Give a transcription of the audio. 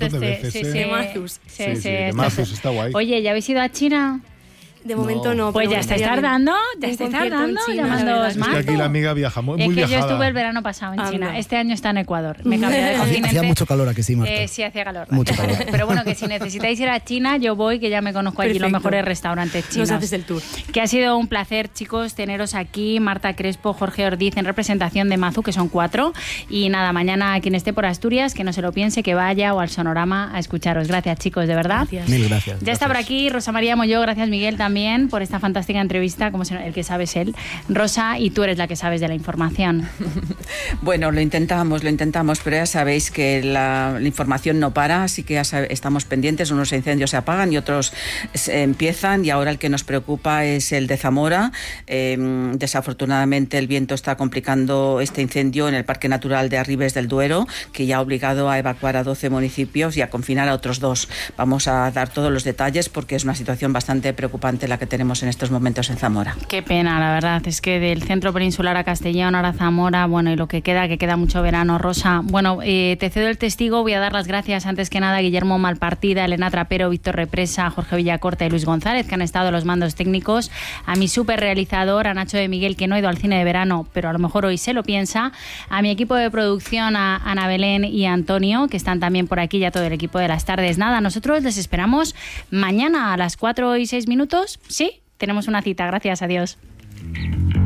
montón de veces. Sí, de Mazus. De Mazus, está guay. Oye, ¿ya habéis ido a China? De momento no. Pues ya estáis tardando, llamándoos Es que aquí la amiga viaja muy viajada. Yo estuve el verano pasado en China. Este año está en Ecuador. Me cambié de continente. Hacía mucho calor aquí, sí, Marta. Sí, hacía calor. Mucho calor. Pero bueno, que si necesitáis ir a China, yo voy, que ya me conozco allí los mejores restaurantes chinos. Nos haces el tour. Que ha sido un placer, chicos, teneros aquí. Marta Crespo, Jorge Ordiz, en representación de Mazu, que son 4. Y nada, mañana quien esté por Asturias, que no se lo piense, que vaya o al Sonorama a escucharos. Gracias, chicos, de verdad. Gracias. Mil gracias. Ya está por aquí Rosa María Molló. Gracias, Miguel, también por esta fantástica entrevista, como el que sabe es él. Rosa, y tú eres la que sabes de la información. Bueno, lo intentamos, pero ya sabéis que la información no para, así que estamos pendientes. Unos incendios se apagan y otros empiezan, y ahora el que nos preocupa es el de Zamora. Desafortunadamente el viento está complicando este incendio en el Parque Natural de Arribes del Duero, que ya ha obligado a evacuar a 12 municipios y a confinar a otros 2. Vamos a dar todos los detalles porque es una situación bastante preocupante la que tenemos en estos momentos en Zamora. Qué pena, la verdad, es que del centro peninsular a Castellón, ahora Zamora, bueno, y lo que queda mucho verano, Rosa. Bueno, te cedo el testigo, voy a dar las gracias antes que nada a Guillermo Malpartida, Elena Trapero, Víctor Represa, Jorge Villacorta y Luis González, que han estado en los mandos técnicos, a mi súper realizador, a Nacho de Miguel, que no ha ido al cine de verano, pero a lo mejor hoy se lo piensa, a mi equipo de producción, a Ana Belén y a Antonio, que están también por aquí, ya todo el equipo de las tardes. Nada, nosotros les esperamos mañana a las 4:06, ¿sí? Tenemos una cita, gracias, adiós.